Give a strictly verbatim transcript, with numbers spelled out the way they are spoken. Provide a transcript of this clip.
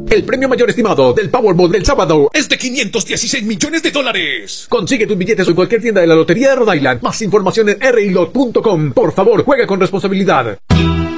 El premio mayor estimado del Powerball del sábado es de quinientos dieciséis millones de dólares. Consigue tus billetes en cualquier tienda de la Lotería de Rhode Island. Más información en r i lot punto com. Por favor, juega con responsabilidad.